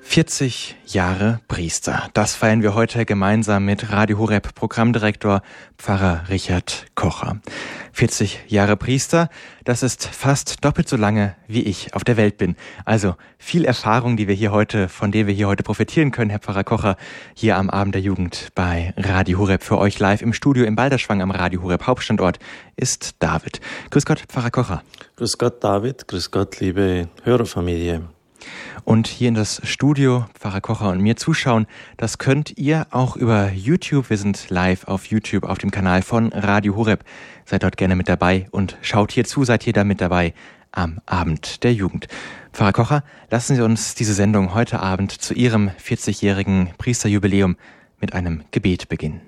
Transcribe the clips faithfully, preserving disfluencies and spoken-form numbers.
vierzig Jahre Priester. Das feiern wir heute gemeinsam mit Radio Horeb Programmdirektor Pfarrer Richard Kocher. vierzig Jahre Priester, das ist fast doppelt so lange, wie ich auf der Welt bin. Also viel Erfahrung, die wir hier heute, von der wir hier heute profitieren können, Herr Pfarrer Kocher, hier am Abend der Jugend bei Radio Horeb. Für euch live im Studio im Balderschwang am Radio Horeb Hauptstandort ist David. Grüß Gott, Pfarrer Kocher. Grüß Gott, David. Grüß Gott, liebe Hörerfamilie. Und hier in das Studio, Pfarrer Kocher und mir zuschauen, das könnt ihr auch über YouTube. Wir sind live auf YouTube auf dem Kanal von Radio Horeb. Seid dort gerne mit dabei und schaut hier zu, seid hier da mit dabei am Abend der Jugend. Pfarrer Kocher, lassen Sie uns diese Sendung heute Abend zu Ihrem vierzigjährigen Priesterjubiläum mit einem Gebet beginnen.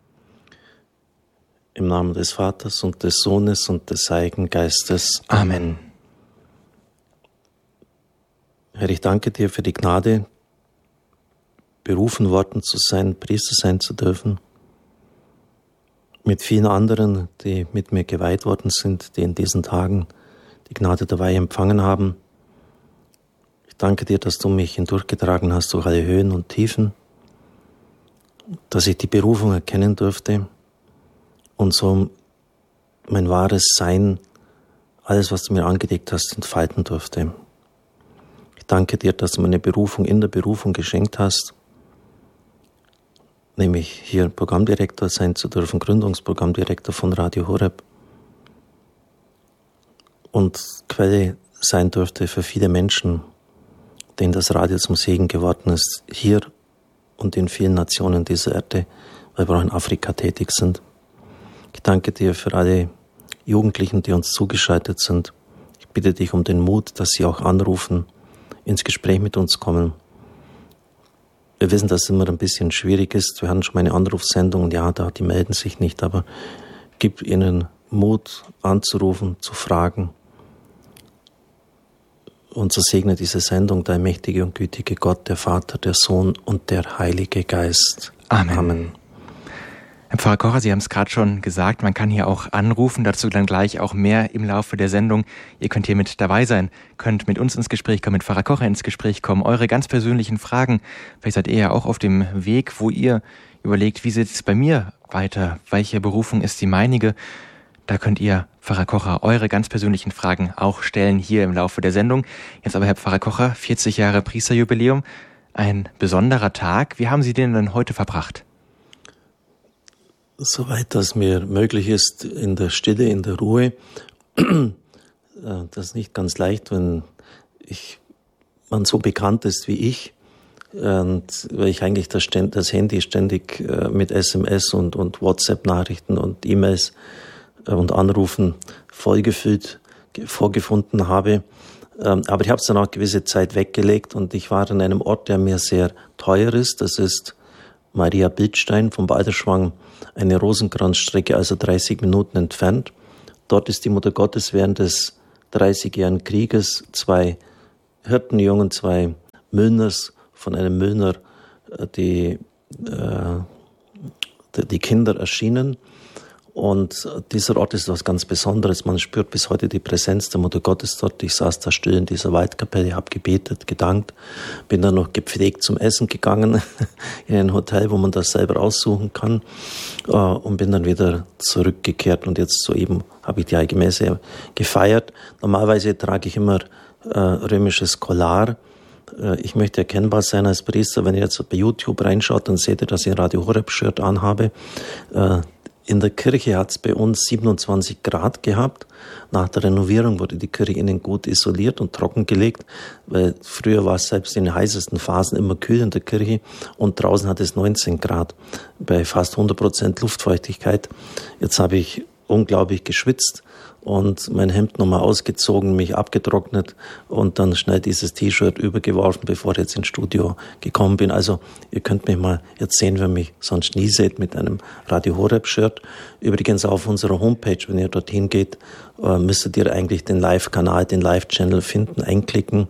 Im Namen des Vaters und des Sohnes und des Heiligen Geistes. Amen. Herr, ich danke dir für die Gnade, berufen worden zu sein, Priester sein zu dürfen, mit vielen anderen, die mit mir geweiht worden sind, die in diesen Tagen die Gnade der Weihe empfangen haben. Ich danke dir, dass du mich hindurchgetragen hast durch alle Höhen und Tiefen, dass ich die Berufung erkennen durfte und so mein wahres Sein, alles, was du mir angelegt hast, entfalten durfte. Ich danke dir, dass du mir eine Berufung in der Berufung geschenkt hast, nämlich hier Programmdirektor sein zu dürfen, Gründungsprogrammdirektor von Radio Horeb und Quelle sein durfte für viele Menschen, denen das Radio zum Segen geworden ist, hier und in vielen Nationen dieser Erde, weil wir auch in Afrika tätig sind. Ich danke dir für alle Jugendlichen, die uns zugeschaltet sind. Ich bitte dich um den Mut, dass sie auch anrufen, ins Gespräch mit uns kommen. Wir wissen, dass es immer ein bisschen schwierig ist. Wir hatten schon mal eine Anrufsendung und ja, da, die melden sich nicht, aber gib ihnen Mut, anzurufen, zu fragen. Und so segne diese Sendung, der mächtige und gütige Gott, der Vater, der Sohn und der Heilige Geist. Amen. Amen. Herr Pfarrer Kocher, Sie haben es gerade schon gesagt, man kann hier auch anrufen, dazu dann gleich auch mehr im Laufe der Sendung. Ihr könnt hier mit dabei sein, könnt mit uns ins Gespräch kommen, mit Pfarrer Kocher ins Gespräch kommen, eure ganz persönlichen Fragen. Vielleicht seid ihr ja auch auf dem Weg, wo ihr überlegt, wie sieht es bei mir weiter, welche Berufung ist die meinige. Da könnt ihr, Pfarrer Kocher, eure ganz persönlichen Fragen auch stellen hier im Laufe der Sendung. Jetzt aber, Herr Pfarrer Kocher, vierzig Jahre Priesterjubiläum, ein besonderer Tag. Wie haben Sie den denn heute verbracht? Soweit das mir möglich ist, in der Stille, in der Ruhe. Das ist nicht ganz leicht, wenn ich, man so bekannt ist wie ich, und weil ich eigentlich das, das Handy ständig mit S M S und, und WhatsApp-Nachrichten und E-Mails und Anrufen vollgefüllt vorgefunden habe. Aber ich habe es dann auch gewisse Zeit weggelegt und ich war an einem Ort, der mir sehr teuer ist. Das ist Maria Bildstein vom Balderschwang, eine Rosenkranzstrecke, also dreißig Minuten entfernt. Dort ist die Mutter Gottes während des dreißigjährigen Krieges zwei Hirtenjungen, zwei Müllners von einem Müllner, die, äh, die Kinder erschienen. Und dieser Ort ist was ganz Besonderes. Man spürt bis heute die Präsenz der Mutter Gottes dort. Ich saß da still in dieser Waldkapelle, habe gebetet, gedankt, bin dann noch gepflegt zum Essen gegangen in ein Hotel, wo man das selber aussuchen kann, und bin dann wieder zurückgekehrt. Und jetzt soeben habe ich die Heilige Messe gefeiert. Normalerweise trage ich immer äh, römisches Collar. Äh, ich möchte erkennbar sein als Priester. Wenn ihr jetzt bei YouTube reinschaut, dann seht ihr, dass ich ein Radio Horeb-Shirt anhabe. Äh, In der Kirche hat es bei uns siebenundzwanzig Grad gehabt. Nach der Renovierung wurde die Kirche innen gut isoliert und trockengelegt, weil früher war es selbst in den heißesten Phasen immer kühl in der Kirche und draußen hat es neunzehn Grad bei fast hundert Prozent Luftfeuchtigkeit. Jetzt habe ich unglaublich geschwitzt und mein Hemd nochmal ausgezogen, mich abgetrocknet und dann schnell dieses T-Shirt übergeworfen, bevor ich jetzt ins Studio gekommen bin. Also ihr könnt mich mal jetzt sehen, wenn ihr mich sonst nie seht, mit einem Radio Horeb-Shirt. Übrigens auf unserer Homepage, wenn ihr dorthin geht, müsstet ihr eigentlich den Live-Kanal, den Live-Channel finden, einklicken.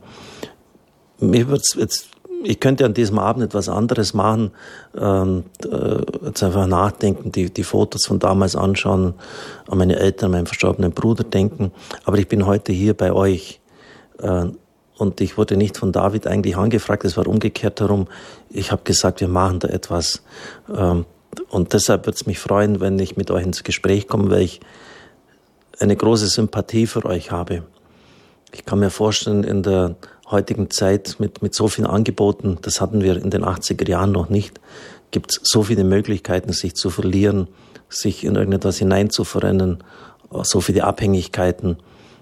Mir wird's jetzt Ich könnte an diesem Abend etwas anderes machen, ähm, äh, jetzt einfach nachdenken, die, die Fotos von damals anschauen, an meine Eltern, meinen verstorbenen Bruder denken. Aber ich bin heute hier bei euch, äh, Und ich wurde nicht von David eigentlich angefragt, es war umgekehrt darum. Ich habe gesagt, wir machen da etwas. Und deshalb würde es mich freuen, wenn ich mit euch ins Gespräch komme, weil ich eine große Sympathie für euch habe. Ich kann mir vorstellen, in der heutigen Zeit mit, mit so vielen Angeboten, das hatten wir in den achtziger Jahren noch nicht, gibt es so viele Möglichkeiten, sich zu verlieren, sich in irgendetwas hineinzuverrennen, so viele Abhängigkeiten.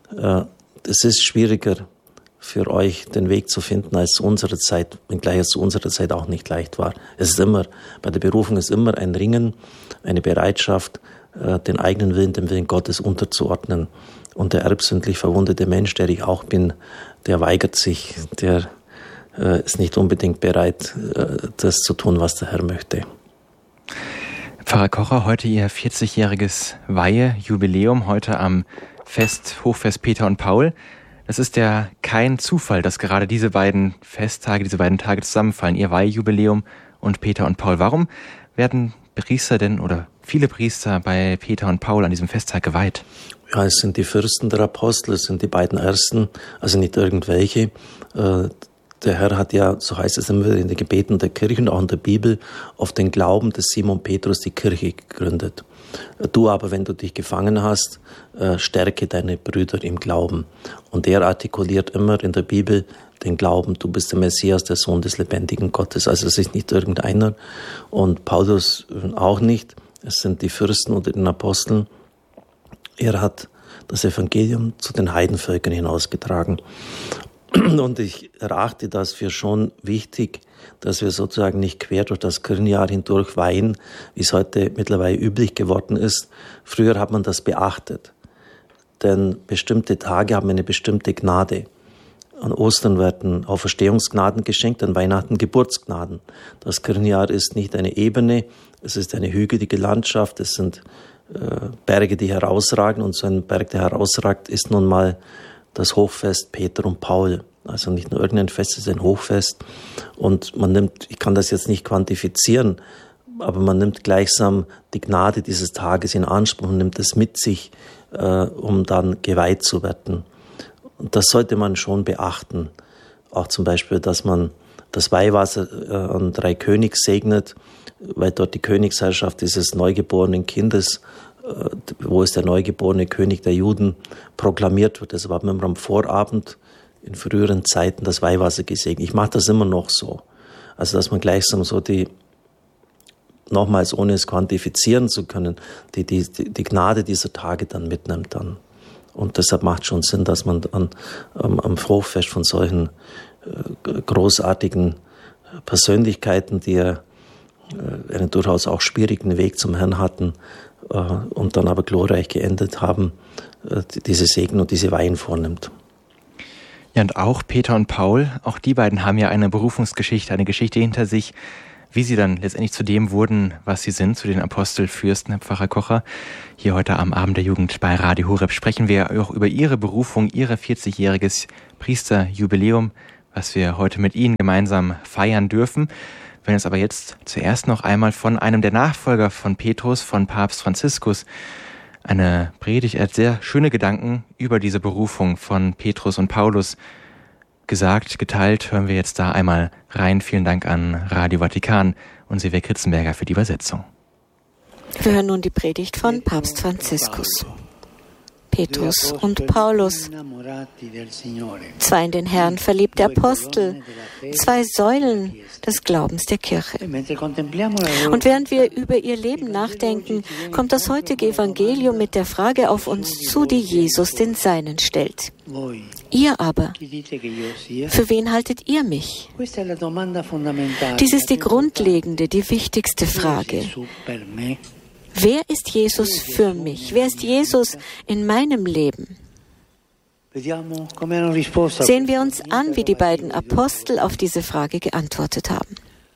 Es ist schwieriger für euch, den Weg zu finden, als zu unserer Zeit, wenngleich es zu unserer Zeit auch nicht leicht war. Es ist immer, bei der Berufung ist immer ein Ringen, eine Bereitschaft, den eigenen Willen dem Willen Gottes unterzuordnen. Und der erbsündlich verwundete Mensch, der ich auch bin, der weigert sich, der äh, ist nicht unbedingt bereit, äh, das zu tun, was der Herr möchte. Pfarrer Kocher, heute Ihr vierzigjähriges Weihejubiläum, heute am Fest, Hochfest Peter und Paul. Es ist ja kein Zufall, dass gerade diese beiden Festtage, diese beiden Tage zusammenfallen, Ihr Weihejubiläum und Peter und Paul. Warum werden Priester denn oder viele Priester bei Peter und Paul an diesem Festtag geweiht? Ja, es sind die Fürsten der Apostel, es sind die beiden Ersten, also nicht irgendwelche. Der Herr hat ja, so heißt es immer in den Gebeten der Kirche und auch in der Bibel, auf den Glauben des Simon Petrus die Kirche gegründet. Du aber, wenn du dich gefangen hast, stärke deine Brüder im Glauben. Und er artikuliert immer in der Bibel den Glauben, du bist der Messias, der Sohn des lebendigen Gottes. Also es ist nicht irgendeiner und Paulus auch nicht. Es sind die Fürsten unter den Aposteln. Er hat das Evangelium zu den Heidenvölkern hinausgetragen. Und ich erachte das für schon wichtig, dass wir sozusagen nicht quer durch das Kirchenjahr hindurch weihen, wie es heute mittlerweile üblich geworden ist. Früher hat man das beachtet, denn bestimmte Tage haben eine bestimmte Gnade. An Ostern werden Auferstehungsgnaden geschenkt, an Weihnachten Geburtsgnaden. Das Kirchenjahr ist nicht eine Ebene, es ist eine hügelige Landschaft, es sind äh, Berge, die herausragen, und so ein Berg, der herausragt, ist nun mal das Hochfest Peter und Paul. Also nicht nur irgendein Fest, es ist ein Hochfest. Und man nimmt, ich kann das jetzt nicht quantifizieren, aber man nimmt gleichsam die Gnade dieses Tages in Anspruch und nimmt es mit sich, äh, um dann geweiht zu werden. Und das sollte man schon beachten. Auch zum Beispiel, dass man das Weihwasser äh, an drei König segnet, weil dort die Königsherrschaft dieses neugeborenen Kindes, äh, wo es der neugeborene König der Juden proklamiert wird. Das war immer am Vorabend in früheren Zeiten das Weihwasser gesegnet. Ich mache das immer noch so. Also, dass man gleichsam so die, nochmals ohne es quantifizieren zu können, die, die, die Gnade dieser Tage dann mitnimmt dann. Und deshalb macht schon Sinn, dass man an, am, am Hochfest von solchen äh, großartigen Persönlichkeiten, die ja äh, einen durchaus auch schwierigen Weg zum Herrn hatten äh, und dann aber glorreich geendet haben, äh, diese Segen und diese Weihen vornimmt. Ja, und auch Peter und Paul, auch die beiden haben ja eine Berufungsgeschichte, eine Geschichte hinter sich, wie sie dann letztendlich zu dem wurden, was sie sind, zu den Apostelfürsten, Herr Pfarrer Kocher. Hier heute am Abend der Jugend bei Radio Horeb sprechen wir auch über Ihre Berufung, Ihr vierzigjähriges Priesterjubiläum, was wir heute mit Ihnen gemeinsam feiern dürfen. Wir werden uns aber jetzt zuerst noch einmal von einem der Nachfolger von Petrus, von Papst Franziskus, eine Predigt, er hat sehr schöne Gedanken über diese Berufung von Petrus und Paulus gesagt, geteilt. Hören wir jetzt da einmal rein. Vielen Dank an Radio Vatikan und Silvia Kritzenberger für die Übersetzung. Wir hören nun die Predigt von Papst Franziskus. Petrus und Paulus, zwei in den Herrn verliebte Apostel, zwei Säulen des Glaubens der Kirche. Und während wir über ihr Leben nachdenken, kommt das heutige Evangelium mit der Frage auf uns zu, die Jesus den Seinen stellt. Ihr aber, für wen haltet ihr mich? Dies ist die grundlegende, die wichtigste Frage. Wer ist Jesus für mich? Wer ist Jesus in meinem Leben? Sehen wir uns an, wie die beiden Apostel auf diese Frage geantwortet haben.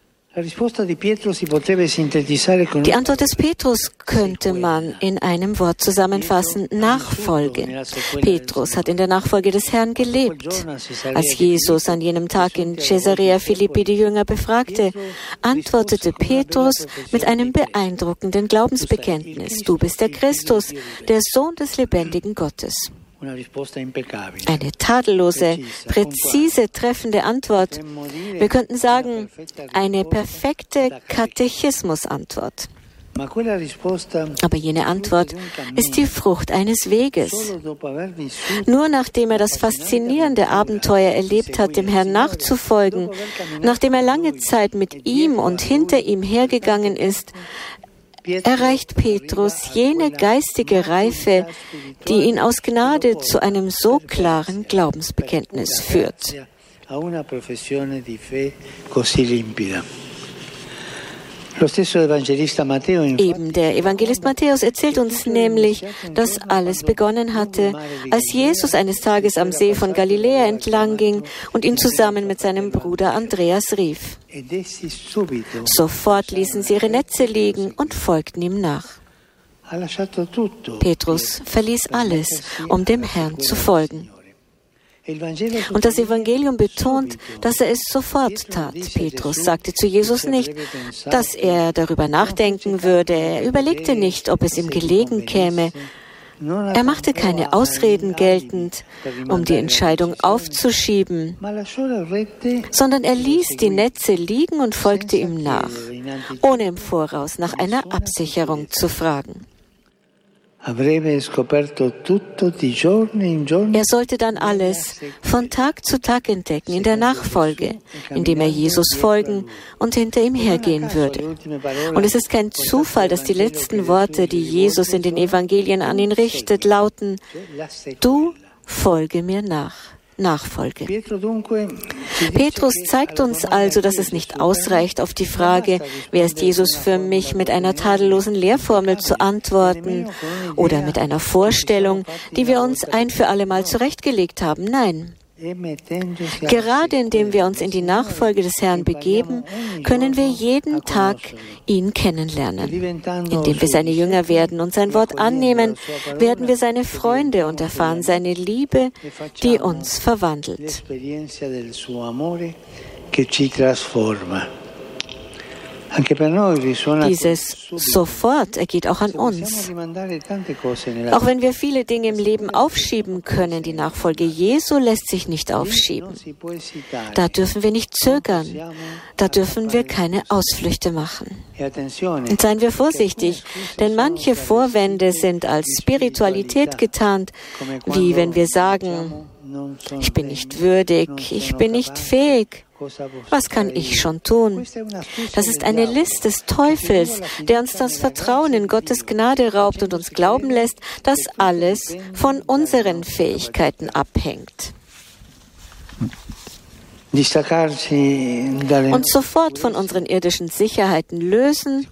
Die Antwort des Petrus könnte man in einem Wort zusammenfassen: Nachfolge. Petrus hat in der Nachfolge des Herrn gelebt. Als Jesus an jenem Tag in Caesarea Philippi die Jünger befragte, antwortete Petrus mit einem beeindruckenden Glaubensbekenntnis: Du bist der Christus, der Sohn des lebendigen Gottes. Eine tadellose, präzise, treffende Antwort. Wir könnten sagen, eine perfekte Katechismusantwort. Aber jene Antwort ist die Frucht eines Weges. Nur nachdem er das faszinierende Abenteuer erlebt hat, dem Herrn nachzufolgen, nachdem er lange Zeit mit ihm und hinter ihm hergegangen ist, erreicht Petrus jene geistige Reife, die ihn aus Gnade zu einem so klaren Glaubensbekenntnis führt. Eben der Evangelist Matthäus erzählt uns nämlich, dass alles begonnen hatte, als Jesus eines Tages am See von Galiläa entlang ging und ihn zusammen mit seinem Bruder Andreas rief. Sofort ließen sie ihre Netze liegen und folgten ihm nach. Petrus verließ alles, um dem Herrn zu folgen. Und das Evangelium betont, dass er es sofort tat. Petrus sagte zu Jesus nicht, dass er darüber nachdenken würde. Er überlegte nicht, ob es ihm gelegen käme. Er machte keine Ausreden geltend, um die Entscheidung aufzuschieben, sondern er ließ die Netze liegen und folgte ihm nach, ohne im Voraus nach einer Absicherung zu fragen. Er sollte dann alles von Tag zu Tag entdecken in der Nachfolge, indem er Jesus folgen und hinter ihm hergehen würde. Und es ist kein Zufall, dass die letzten Worte, die Jesus in den Evangelien an ihn richtet, lauten: Du folge mir nach. Nachfolge. Petrus zeigt uns also, dass es nicht ausreicht, auf die Frage, wer ist Jesus für mich, mit einer tadellosen Lehrformel zu antworten oder mit einer Vorstellung, die wir uns ein für alle Mal zurechtgelegt haben. Nein. Gerade indem wir uns in die Nachfolge des Herrn begeben, können wir jeden Tag ihn kennenlernen. Indem wir seine Jünger werden und sein Wort annehmen, werden wir seine Freunde und erfahren seine Liebe, die uns verwandelt. Dieses sofort ergeht auch an uns. Auch wenn wir viele Dinge im Leben aufschieben können, die Nachfolge Jesu lässt sich nicht aufschieben. Da dürfen wir nicht zögern. Da dürfen wir keine Ausflüchte machen. Und seien wir vorsichtig, denn manche Vorwände sind als Spiritualität getarnt, wie wenn wir sagen, ich bin nicht würdig, ich bin nicht fähig. Was kann ich schon tun? Das ist eine List des Teufels, der uns das Vertrauen in Gottes Gnade raubt und uns glauben lässt, dass alles von unseren Fähigkeiten abhängt. Und sofort von unseren irdischen Sicherheiten lösen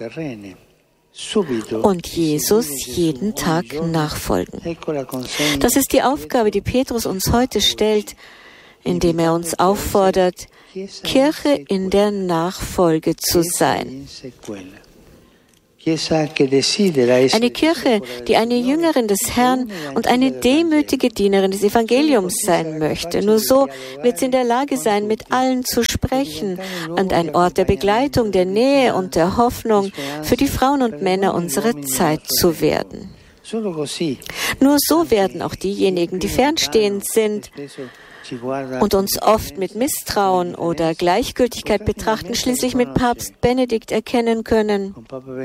und Jesus jeden Tag nachfolgen. Das ist die Aufgabe, die Petrus uns heute stellt, indem er uns auffordert, Kirche in der Nachfolge zu sein. Eine Kirche, die eine Jüngerin des Herrn und eine demütige Dienerin des Evangeliums sein möchte. Nur so wird sie in der Lage sein, mit allen zu sprechen und ein Ort der Begleitung, der Nähe und der Hoffnung für die Frauen und Männer unserer Zeit zu werden. Nur so werden auch diejenigen, die fernstehend sind und uns oft mit Misstrauen oder Gleichgültigkeit betrachten, schließlich mit Papst Benedikt erkennen können.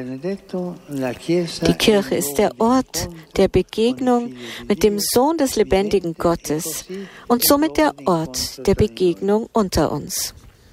Die Kirche ist der Ort der Begegnung mit dem Sohn des lebendigen Gottes und somit der Ort der Begegnung unter uns.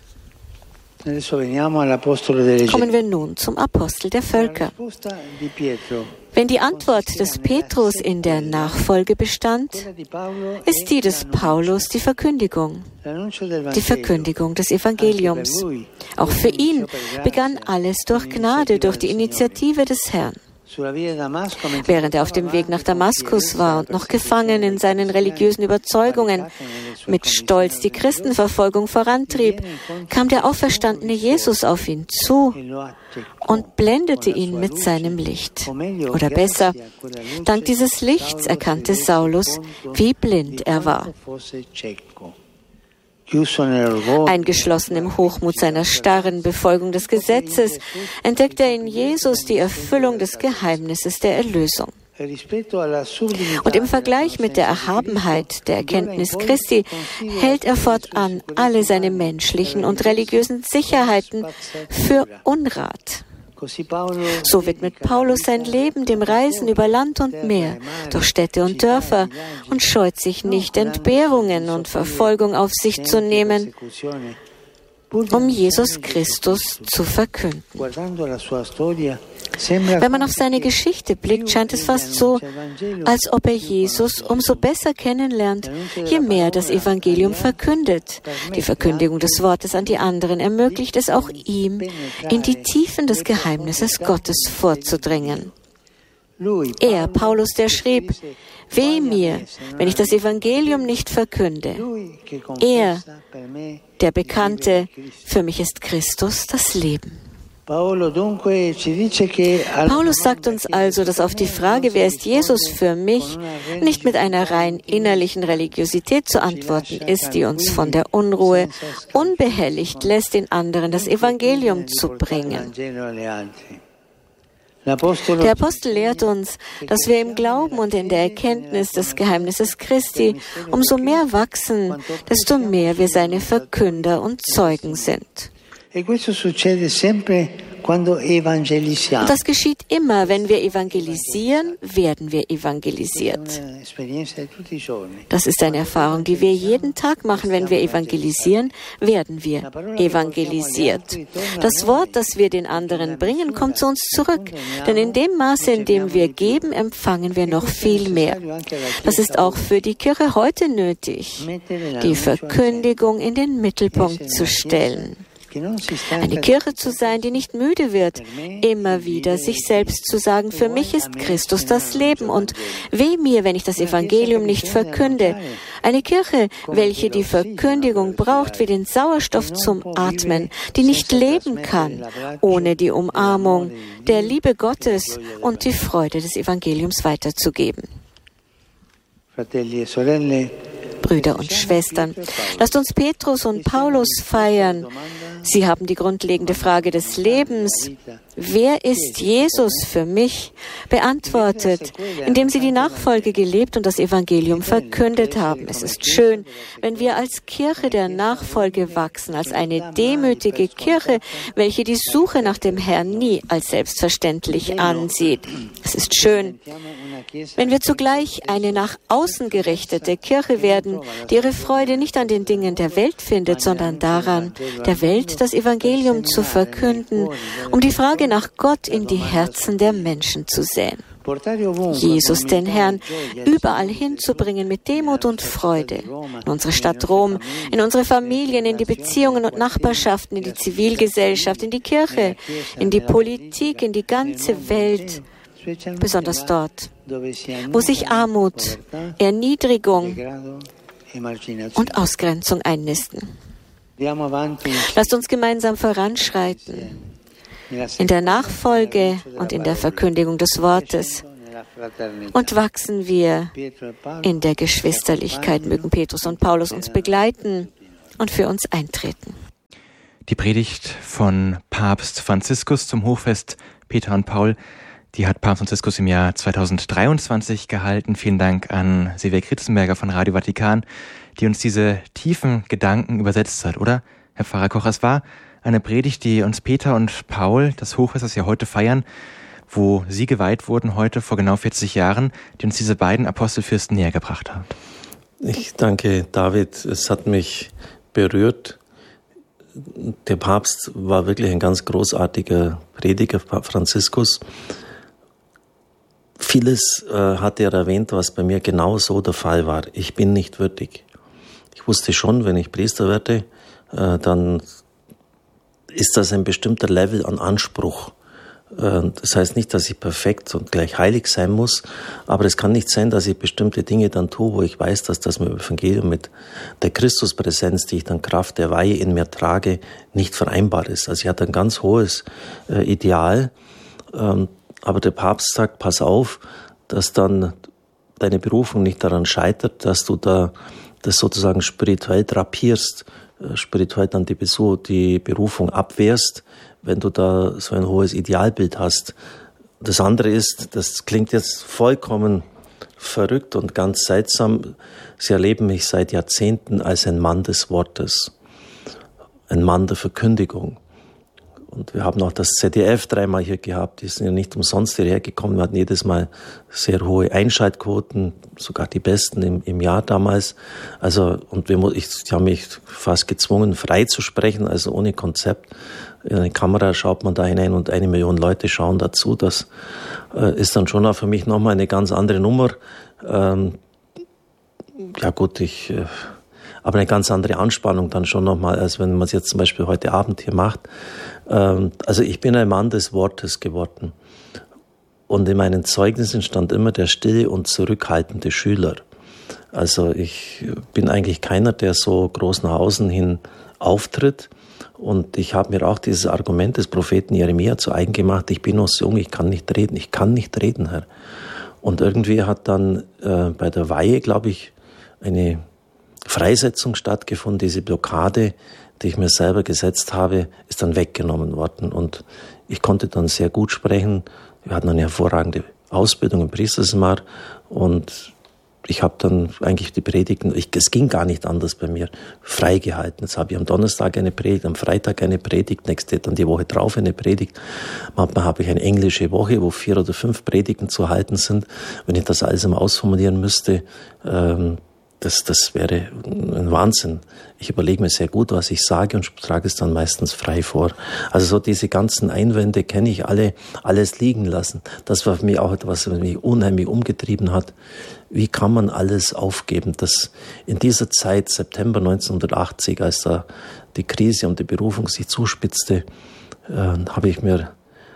Kommen wir nun zum Apostel der Völker. Wenn die Antwort des Petrus in der Nachfolge bestand, ist die des Paulus die Verkündigung, die Verkündigung des Evangeliums. Auch für ihn begann alles durch Gnade, durch die Initiative des Herrn. Während er auf dem Weg nach Damaskus war und noch gefangen in seinen religiösen Überzeugungen mit Stolz die Christenverfolgung vorantrieb, kam der auferstandene Jesus auf ihn zu und blendete ihn mit seinem Licht. Oder besser, dank dieses Lichts erkannte Saulus, wie blind er war. Eingeschlossen im Hochmut seiner starren Befolgung des Gesetzes, entdeckt er in Jesus die Erfüllung des Geheimnisses der Erlösung. Und im Vergleich mit der Erhabenheit der Erkenntnis Christi hält er fortan alle seine menschlichen und religiösen Sicherheiten für Unrat. So widmet Paulus sein Leben dem Reisen über Land und Meer, durch Städte und Dörfer und scheut sich nicht, Entbehrungen und Verfolgung auf sich zu nehmen, um Jesus Christus zu verkünden. Wenn man auf seine Geschichte blickt, scheint es fast so, als ob er Jesus umso besser kennenlernt, je mehr das Evangelium verkündet. Die Verkündigung des Wortes an die anderen ermöglicht es auch ihm, in die Tiefen des Geheimnisses Gottes vorzudringen. Er, Paulus, der schrieb, weh mir, wenn ich das Evangelium nicht verkünde. Er, der bekannte, für mich ist Christus das Leben. Paulus sagt uns also, dass auf die Frage, wer ist Jesus für mich, nicht mit einer rein innerlichen Religiosität zu antworten ist, die uns von der Unruhe unbehelligt lässt, den anderen das Evangelium zu bringen. Der Apostel lehrt uns, dass wir im Glauben und in der Erkenntnis des Geheimnisses Christi umso mehr wachsen, desto mehr wir seine Verkünder und Zeugen sind. Und das geschieht immer, wenn wir evangelisieren, werden wir evangelisiert. Das ist eine Erfahrung, die wir jeden Tag machen. Wenn wir evangelisieren, werden wir evangelisiert. Das Wort, das wir den anderen bringen, kommt zu uns zurück. Denn in dem Maße, in dem wir geben, empfangen wir noch viel mehr. Das ist auch für die Kirche heute nötig, die Verkündigung in den Mittelpunkt zu stellen. Eine Kirche zu sein, die nicht müde wird, immer wieder sich selbst zu sagen, für mich ist Christus das Leben und weh mir, wenn ich das Evangelium nicht verkünde. Eine Kirche, welche die Verkündigung braucht wie den Sauerstoff zum Atmen, die nicht leben kann, ohne die Umarmung der Liebe Gottes und die Freude des Evangeliums weiterzugeben. Brüder und Schwestern, lasst uns Petrus und Paulus feiern. Sie haben die grundlegende Frage des Lebens, wer ist Jesus für mich, beantwortet, indem sie die Nachfolge gelebt und das Evangelium verkündet haben. Es ist schön, wenn wir als Kirche der Nachfolge wachsen, als eine demütige Kirche, welche die Suche nach dem Herrn nie als selbstverständlich ansieht. Es ist schön, wenn wir zugleich eine nach außen gerichtete Kirche werden, die ihre Freude nicht an den Dingen der Welt findet, sondern daran, der Welt das Evangelium zu verkünden, um die Frage nach Gott in die Herzen der Menschen zu säen. Jesus, den Herrn, überall hinzubringen mit Demut und Freude. In unsere Stadt Rom, in unsere Familien, in die Beziehungen und Nachbarschaften, in die Zivilgesellschaft, in die Kirche, in die Politik, in die ganze Welt. Besonders dort, wo sich Armut, Erniedrigung und Ausgrenzung einnisten. Lasst uns gemeinsam voranschreiten in der Nachfolge und in der Verkündigung des Wortes. Und wachsen wir in der Geschwisterlichkeit. Mögen Petrus und Paulus uns begleiten und für uns eintreten. Die Predigt von Papst Franziskus zum Hochfest Peter und Paul, die hat Papst Franziskus im Jahr zweitausenddreiundzwanzig gehalten. Vielen Dank an Silvia Kritzenberger von Radio Vatikan, die uns diese tiefen Gedanken übersetzt hat, oder? Herr Pfarrer Kocher, es war eine Predigt, die uns Peter und Paul, das Hochfest, das wir heute feiern, wo sie geweiht wurden heute vor genau vierzig Jahren, die uns diese beiden Apostelfürsten näher gebracht haben. Ich danke David, es hat mich berührt. Der Papst war wirklich ein ganz großartiger Prediger, Papst Franziskus. Vieles äh, hat er erwähnt, was bei mir genau so der Fall war. Ich bin nicht würdig. Ich wusste schon, wenn ich Priester werde, äh, dann ist das ein bestimmter Level an Anspruch. Äh, das heißt nicht, dass ich perfekt und gleich heilig sein muss, aber es kann nicht sein, dass ich bestimmte Dinge dann tue, wo ich weiß, dass das mit dem Evangelium, mit der Christuspräsenz, die ich dann Kraft der Weihe in mir trage, nicht vereinbar ist. Also ich hatte ein ganz hohes äh, Ideal, ähm, aber der Papst sagt, pass auf, dass dann deine Berufung nicht daran scheitert, dass du da das sozusagen spirituell drapierst, spirituell dann die, die Berufung abwehrst, wenn du da so ein hohes Idealbild hast. Das andere ist, das klingt jetzt vollkommen verrückt und ganz seltsam. Sie erleben mich seit Jahrzehnten als ein Mann des Wortes, ein Mann der Verkündigung. Und wir haben auch das Z D F dreimal hier gehabt. Die sind ja nicht umsonst hierher gekommen. Wir hatten jedes Mal sehr hohe Einschaltquoten, sogar die besten im, im Jahr damals. Also, und wir, ich, die haben mich fast gezwungen, frei zu sprechen, also ohne Konzept. In eine Kamera schaut man da hinein und eine Million Leute schauen dazu. Das äh, ist dann schon auch für mich nochmal eine ganz andere Nummer. Ähm, ja gut, ich... Äh, aber eine ganz andere Anspannung dann schon nochmal, als wenn man es jetzt zum Beispiel heute Abend hier macht. Also ich bin ein Mann des Wortes geworden. Und in meinen Zeugnissen stand immer der stille und zurückhaltende Schüler. Also ich bin eigentlich keiner, der so groß nach außen hin auftritt. Und ich habe mir auch dieses Argument des Propheten Jeremia zu eigen gemacht, ich bin noch so jung, ich kann nicht reden, ich kann nicht reden, Herr. Und irgendwie hat dann äh, bei der Weihe, glaube ich, eine Freisetzung stattgefunden. Diese Blockade, die ich mir selber gesetzt habe, ist dann weggenommen worden. Und ich konnte dann sehr gut sprechen. Wir hatten eine hervorragende Ausbildung im Priesterseminar. Und ich habe dann eigentlich die Predigten, ich, es ging gar nicht anders bei mir, freigehalten. Jetzt habe ich am Donnerstag eine Predigt, am Freitag eine Predigt, nächste dann die Woche drauf eine Predigt. Manchmal habe ich eine englische Woche, wo vier oder fünf Predigten zu halten sind. Wenn ich das alles einmal ausformulieren müsste, ähm, Das, das wäre ein Wahnsinn. Ich überlege mir sehr gut, was ich sage und trage es dann meistens frei vor. Also so diese ganzen Einwände kenne ich alle, alles liegen lassen. Das war für mich auch etwas, was mich unheimlich umgetrieben hat. Wie kann man alles aufgeben? Das in dieser Zeit, September neunzehnhundertachtzig, als da die Krise und die Berufung sich zuspitzte, äh, habe ich mir,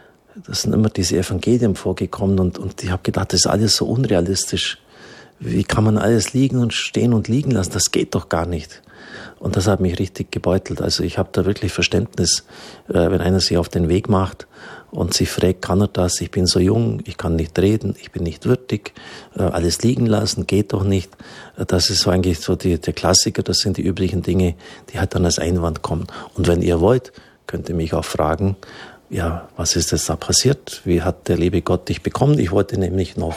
das sind immer diese Evangelien vorgekommen und, und ich habe gedacht, das ist alles so unrealistisch. Wie kann man alles liegen und stehen und liegen lassen? Das geht doch gar nicht. Und das hat mich richtig gebeutelt. Also ich habe da wirklich Verständnis, wenn einer sich auf den Weg macht und sich fragt, kann er das? Ich bin so jung, ich kann nicht reden, ich bin nicht würdig, alles liegen lassen, geht doch nicht. Das ist so eigentlich so die, der Klassiker, das sind die üblichen Dinge, die halt dann als Einwand kommen. Und wenn ihr wollt, könnt ihr mich auch fragen, ja, was ist jetzt da passiert? Wie hat der liebe Gott dich bekommen? Ich wollte nämlich noch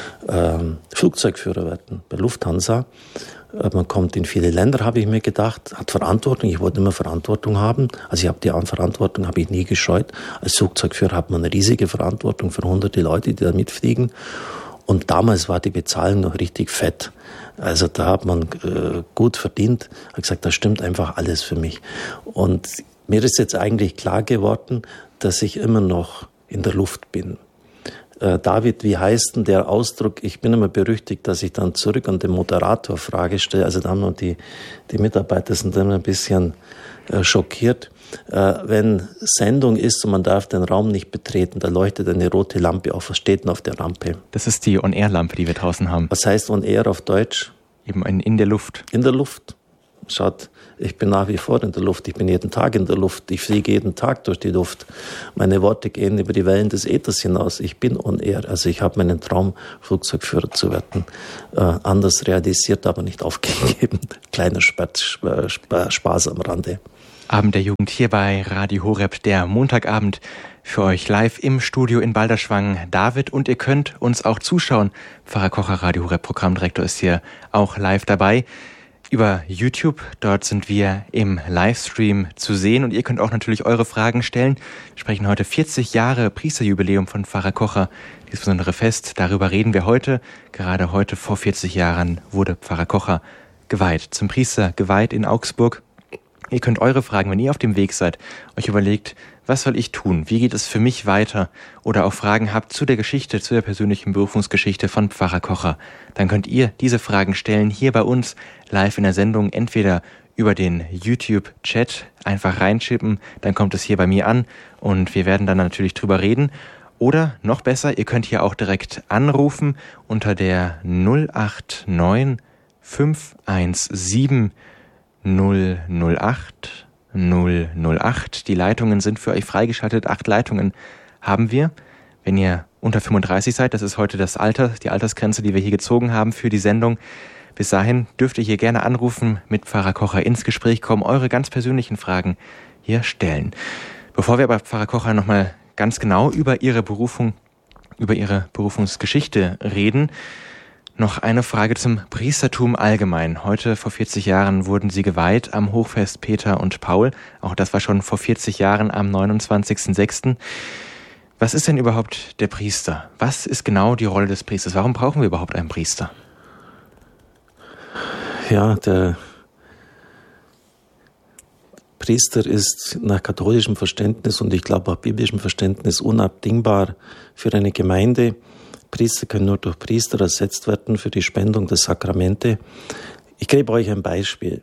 ähm, Flugzeugführer werden bei Lufthansa. Äh, man kommt in viele Länder, habe ich mir gedacht, hat Verantwortung. Ich wollte immer Verantwortung haben. Also ich habe die Verantwortung habe ich nie gescheut. Als Flugzeugführer hat man eine riesige Verantwortung für hunderte Leute, die da mitfliegen. Und damals war die Bezahlung noch richtig fett. Also da hat man äh, gut verdient. Ich habe gesagt, das stimmt einfach alles für mich. Und mir ist jetzt eigentlich klar geworden, dass ich immer noch in der Luft bin. Äh, David, wie heißt denn der Ausdruck? Ich bin immer berüchtigt, dass ich dann zurück an den Moderator Frage stelle. Also da haben wir die, die Mitarbeiter sind immer ein bisschen äh, schockiert. Äh, wenn Sendung ist und man darf den Raum nicht betreten, da leuchtet eine rote Lampe auf. Was steht denn auf der Lampe? Das ist die On-Air-Lampe, die wir draußen haben. Was heißt On-Air auf Deutsch? Eben in, in der Luft. In der Luft. Schaut, ich bin nach wie vor in der Luft, ich bin jeden Tag in der Luft, ich fliege jeden Tag durch die Luft. Meine Worte gehen über die Wellen des Äthers hinaus. Ich bin on air, also ich habe meinen Traum, Flugzeugführer zu werden, äh, anders realisiert, aber nicht aufgegeben. Kleiner Spaß, Spaß am Rande. Abend der Jugend hier bei Radio Horeb, der Montagabend für euch live im Studio in Balderschwang. David, und ihr könnt uns auch zuschauen. Pfarrer Kocher, Radio Horeb Programmdirektor, ist hier auch live dabei. Über YouTube, dort sind wir im Livestream zu sehen und ihr könnt auch natürlich eure Fragen stellen. Wir sprechen heute vierzig Jahre Priesterjubiläum von Pfarrer Kocher, dieses besondere Fest. Darüber reden wir heute. Gerade heute vor vierzig Jahren wurde Pfarrer Kocher geweiht, zum Priester geweiht in Augsburg. Ihr könnt eure Fragen, wenn ihr auf dem Weg seid, euch überlegt, was soll ich tun? Wie geht es für mich weiter? Oder auch Fragen habt zu der Geschichte, zu der persönlichen Berufungsgeschichte von Pfarrer Kocher, dann könnt ihr diese Fragen stellen hier bei uns live in der Sendung, entweder über den YouTube-Chat einfach reinschippen, dann kommt es hier bei mir an und wir werden dann natürlich drüber reden. Oder noch besser, ihr könnt hier auch direkt anrufen unter der null acht neun fünf eins sieben null null acht null null acht. Die Leitungen sind für euch freigeschaltet. Acht Leitungen haben wir. Wenn ihr unter fünfunddreißig seid, das ist heute das Alter, die Altersgrenze, die wir hier gezogen haben für die Sendung. Bis dahin dürft ihr hier gerne anrufen, mit Pfarrer Kocher ins Gespräch kommen, eure ganz persönlichen Fragen hier stellen. Bevor wir aber Pfarrer Kocher nochmal ganz genau über Ihre Berufung über Ihre Berufungsgeschichte reden. Noch eine Frage zum Priestertum allgemein. Heute vor vierzig Jahren wurden Sie geweiht am Hochfest Peter und Paul. Auch das war schon vor vierzig Jahren am neunundzwanzigsten sechsten Was ist denn überhaupt der Priester? Was ist genau die Rolle des Priesters? Warum brauchen wir überhaupt einen Priester? Ja, der Priester ist nach katholischem Verständnis und ich glaube auch biblischem Verständnis unabdingbar für eine Gemeinde. Priester können nur durch Priester ersetzt werden für die Spendung der Sakramente. Ich gebe euch ein Beispiel.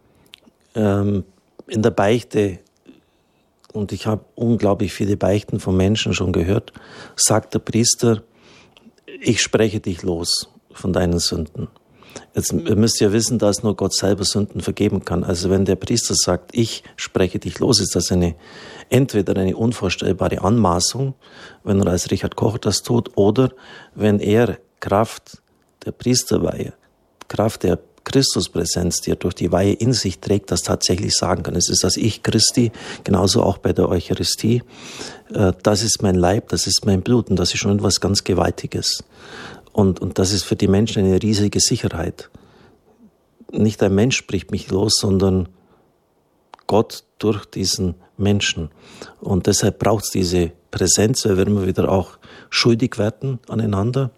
Ähm, in der Beichte, und ich habe unglaublich viele Beichten von Menschen schon gehört, sagt der Priester, ich spreche dich los von deinen Sünden. Jetzt müsst ihr wissen, dass nur Gott selber Sünden vergeben kann. Also wenn der Priester sagt, ich spreche dich los, ist das eine entweder eine unvorstellbare Anmaßung, wenn er als Richard Koch das tut, oder wenn er Kraft der Priesterweihe, Kraft der Christuspräsenz, die er durch die Weihe in sich trägt, das tatsächlich sagen kann. Es ist das Ich Christi, genauso auch bei der Eucharistie. Das ist mein Leib, das ist mein Blut und das ist schon etwas ganz Gewaltiges. Und, und das ist für die Menschen eine riesige Sicherheit. Nicht ein Mensch spricht mich los, sondern Gott durch diesen Menschen. Und deshalb braucht es diese Präsenz, weil wir immer wieder auch schuldig werden aneinander.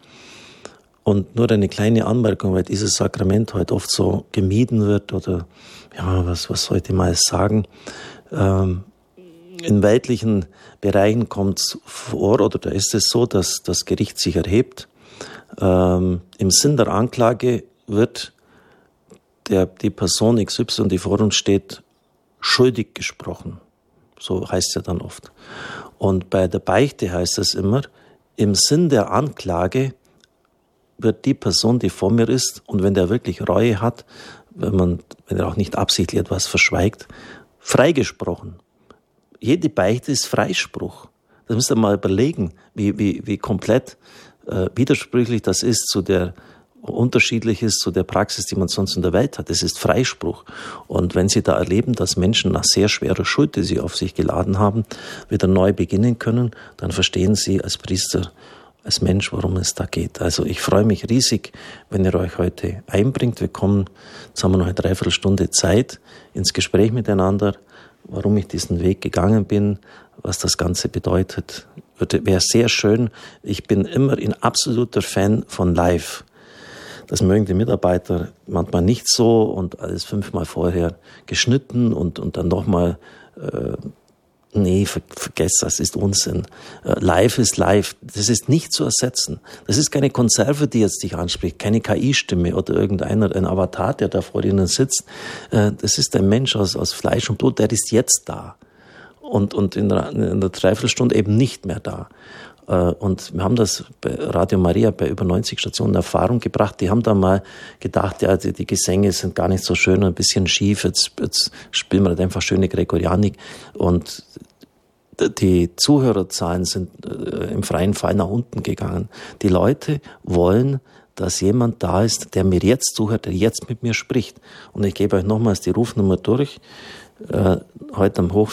Und nur eine kleine Anmerkung, weil dieses Sakrament heute oft so gemieden wird oder, ja, was, was sollte man jetzt sagen? Ähm, in weltlichen Bereichen kommt es vor, oder da ist es so, dass das Gericht sich erhebt. Ähm, im Sinn der Anklage wird der, die Person X Y, die vor uns steht, schuldig gesprochen. So heißt es ja dann oft. Und bei der Beichte heißt es immer, im Sinn der Anklage wird die Person, die vor mir ist, und wenn der wirklich Reue hat, wenn man, wenn er auch nicht absichtlich etwas verschweigt, freigesprochen. Jede Beichte ist Freispruch. Das müsst ihr mal überlegen, wie, wie, wie komplett äh, widersprüchlich das ist zu der, unterschiedlich ist zu der Praxis, die man sonst in der Welt hat. Es ist Freispruch. Und wenn Sie da erleben, dass Menschen nach sehr schwerer Schuld, die sie auf sich geladen haben, wieder neu beginnen können, dann verstehen Sie als Priester, als Mensch, worum es da geht. Also ich freue mich riesig, wenn ihr euch heute einbringt. Wir kommen, jetzt haben wir noch eine Dreiviertelstunde Zeit, ins Gespräch miteinander, warum ich diesen Weg gegangen bin, was das Ganze bedeutet. Wäre sehr schön. Ich bin immer ein absoluter Fan von Live. Das mögen die Mitarbeiter manchmal nicht so und alles fünfmal vorher geschnitten und, und dann nochmal, äh, nee, ver, vergesst, das ist Unsinn. Äh, live ist live. Das ist nicht zu ersetzen. Das ist keine Konserve, die jetzt dich anspricht, keine K I-Stimme oder irgendeiner, ein Avatar, der da vor Ihnen sitzt. Äh, das ist ein Mensch aus, aus Fleisch und Blut, der ist jetzt da. Und, und in der, in der Dreiviertelstunde eben nicht mehr da. Und wir haben das bei Radio Maria bei über neunzig Stationen in Erfahrung gebracht. Die haben da mal gedacht, ja, die, die Gesänge sind gar nicht so schön und ein bisschen schief. Jetzt, jetzt spielen wir halt einfach schöne Gregorianik. Und die Zuhörerzahlen sind im freien Fall nach unten gegangen. Die Leute wollen, dass jemand da ist, der mir jetzt zuhört, der jetzt mit mir spricht. Und ich gebe euch nochmals die Rufnummer durch. Heute am Hoch